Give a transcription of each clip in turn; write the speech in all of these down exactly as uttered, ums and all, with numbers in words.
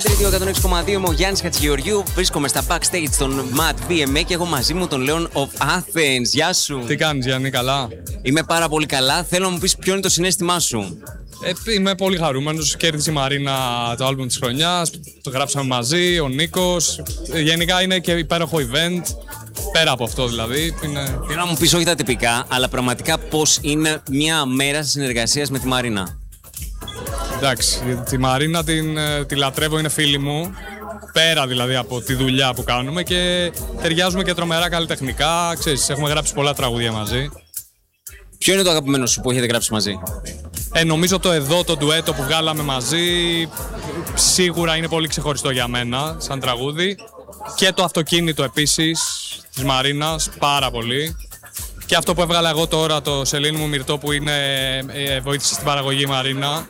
Τρίτο εκατόν έξι κόμμα δύο, είμαι ο Γιάννης Χατζηγεωργίου. Βρίσκομαι στα backstage των Mad βι εμ έι και έχω μαζί μου τον Λέον of Athens. Γεια σου. Τι κάνεις, Γιάννη, καλά? Είμαι πάρα πολύ καλά. Θέλω να μου πεις ποιο είναι το συναίσθημά σου. Ε, είμαι πολύ χαρούμενος. Κέρδισε η Μαρίνα το άλμπουμ της χρονιάς. Το γράψαμε μαζί, ο Νίκος. Γενικά είναι και υπέροχο event. Πέρα από αυτό δηλαδή. Είναι... Θέλω να μου πεις όχι τα τυπικά, αλλά πραγματικά πώς είναι μια μέρα συνεργασίας με τη Μαρίνα. Εντάξει, τη Μαρίνα την, τη λατρεύω, είναι φίλη μου. Πέρα δηλαδή από τη δουλειά που κάνουμε και ταιριάζουμε και τρομερά καλλιτεχνικά. Ξέρεις, έχουμε γράψει πολλά τραγούδια μαζί. Ποιο είναι το αγαπημένο σου που έχετε γράψει μαζί? Ε, νομίζω το εδώ, το ντουέτο που βγάλαμε μαζί, σίγουρα είναι πολύ ξεχωριστό για μένα σαν τραγούδι. Και το αυτοκίνητο επίσης της Μαρίνας, πάρα πολύ. Και αυτό που έβγαλα εγώ τώρα, το Σελήνη μου Μυρτό, που είναι, ε, βοήθησε στην παραγωγή η Μαρίνα.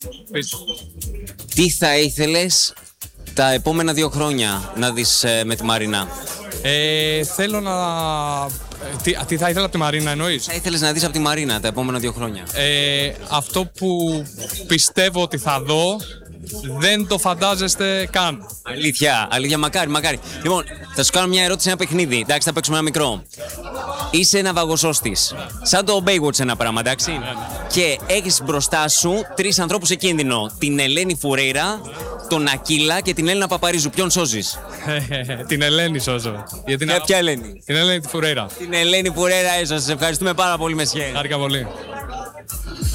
Τι θα ήθελες τα επόμενα δύο χρόνια να δεις ε, με τη Μαρίνα? Ε, θέλω να... Τι, τι θα ήθελα από τη Μαρίνα εννοείς? Θα ήθελες να δεις από τη Μαρίνα τα επόμενα δύο χρόνια? Ε, αυτό που πιστεύω ότι θα δω, δεν το φαντάζεστε καν. Αλήθεια, αλήθεια, μακάρι, μακάρι. Λοιπόν, θα σου κάνω μια ερώτηση, ένα παιχνίδι. Εντάξει, θα παίξουμε ένα μικρό. Είσαι ένα βαγοσώστης. Σαν το Baywatch ένα πράγμα, εντάξει. Ναι, ναι. Και έχεις μπροστά σου τρεις ανθρώπους σε κίνδυνο. Την Ελένη Φουρέιρα, τον Ακύλα και την Έλληνα Παπαρίζου. Ποιον σώζεις? Την Ελένη σώζω. Γιατί Για να... ποια Ελένη? Την Ελένη τη Φουρέιρα. Την Ελένη Φουρέιρα έσωσε. Ευχαριστούμε πάρα πολύ, Μεσιέ. Χάρηκα πολύ.